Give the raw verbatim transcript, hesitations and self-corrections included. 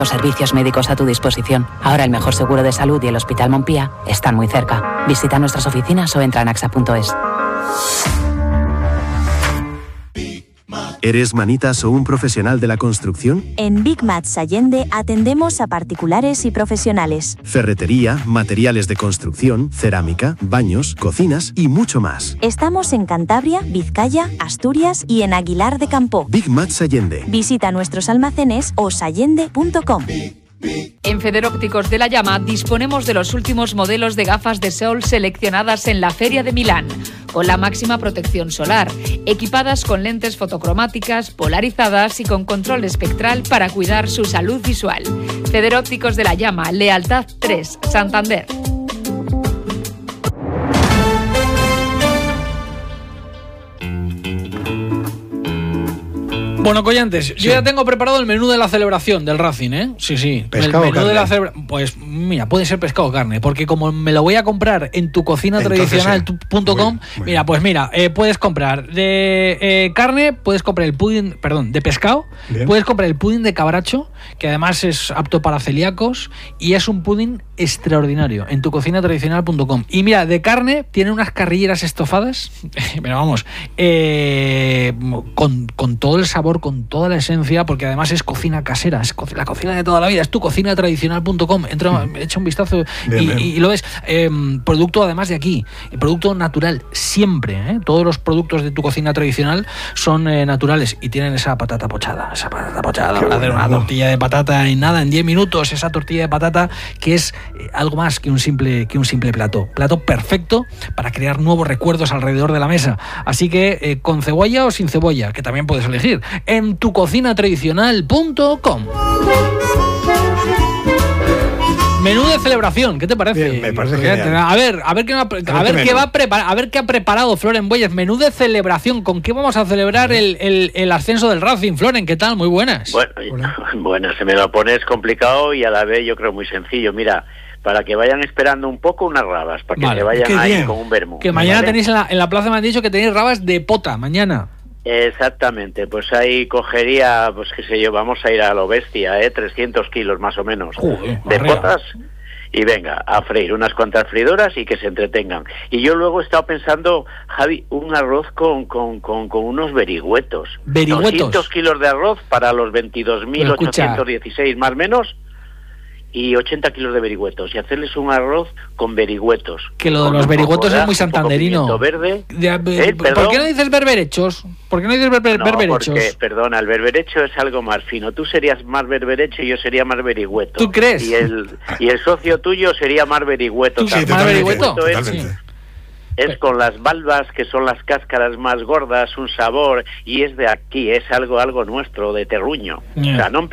Los servicios médicos a tu disposición. Ahora el mejor seguro de salud y el Hospital Montpía están muy cerca. Visita nuestras oficinas o entra en axa punto es. ¿Eres manitas o un profesional de la construcción? En Big Mats Allende atendemos a particulares y profesionales. Ferretería, materiales de construcción, cerámica, baños, cocinas y mucho más. Estamos en Cantabria, Vizcaya, Asturias y en Aguilar de Campoo. Big Mats Allende. Visita nuestros almacenes o sallende punto com. En Federópticos de la Llama disponemos de los últimos modelos de gafas de sol seleccionadas en la Feria de Milán, con la máxima protección solar, equipadas con lentes fotocromáticas, polarizadas y con control espectral para cuidar su salud visual. Federópticos de la Llama, Lealtad tres, Santander. Bueno, collantes, sí. Yo ya tengo preparado el menú de la celebración del Racing, ¿eh? Sí, sí. ¿Pescado el menú o carne? de la celebra... Pues mira, puede ser pescado o carne, porque como me lo voy a comprar en tu cocina tradicional punto com, mira, pues mira, eh, puedes comprar de eh, carne, puedes comprar el pudding, perdón, de pescado, bien. Puedes comprar el pudding de cabracho, que además es apto para celíacos, y es un pudding extraordinario, en tu cocina tradicional punto com. Y mira, de carne, tiene unas carrilleras estofadas, pero vamos, eh, con, con todo el sabor, con toda la esencia, porque además es cocina casera, es co- la cocina de toda la vida, es tu cocina tradicional punto com. Entra, echa un vistazo bien, y, bien. y lo ves. Eh, producto además de aquí, producto natural, siempre. ¿eh? Todos los productos de tu cocina tradicional son eh, naturales y tienen esa patata pochada, esa patata pochada, para hacer una tortilla de patata en nada, en diez minutos, esa tortilla de patata que es eh, algo más que un simple que un simple plato. Plato perfecto para crear nuevos recuerdos alrededor de la mesa. Así que eh, con cebolla o sin cebolla, que también puedes elegir. En tu cocina tradicional punto com. Menú de celebración, ¿qué te parece? Bien, me parece genial. A ver, a ver qué, va, a ver qué va a preparar, a ver qué ha preparado Floren Bueyes. Menú de celebración, ¿con qué vamos a celebrar el, el, el ascenso del Racing? Floren, ¿qué tal? Muy buenas. Bueno, bueno, se me lo pones complicado y a la vez yo creo muy sencillo. Mira, para que vayan esperando un poco unas rabas, para que vale, se vayan ahí bien. Con un vermú. Que mañana ¿vale? tenéis en la, en la plaza, me han dicho que tenéis rabas de pota, mañana. Exactamente, pues ahí cogería, pues qué sé yo, vamos a ir a lo bestia, ¿eh? trescientos kilos más o menos. Joder, de arriba. Potas. Y venga, a freír unas cuantas freidoras y que se entretengan. Y yo luego he estado pensando, Javi, un arroz con, con, con, con unos verigüetos. ¿Verigüetos? doscientos kilos de arroz para los veintidós mil ochocientos dieciséis más o menos. Y ochenta kilos de verigüetos. Y hacerles un arroz con verigüetos. Que lo de los verigüetos es muy santanderino. Verde. De, ¿Eh, ¿Por qué no dices berberechos? ¿Por qué no dices berber, no, berberechos? Porque, perdona, el berberecho es algo más fino. Tú serías más berberecho y yo sería más verigüeto. ¿Tú crees? Y el, y el socio tuyo sería más verigüeto. ¿Tú más verigüeto? Es, sí. es con las valvas, que son las cáscaras más gordas, un sabor, y es de aquí, es algo algo nuestro, de terruño. Yeah. O sea, no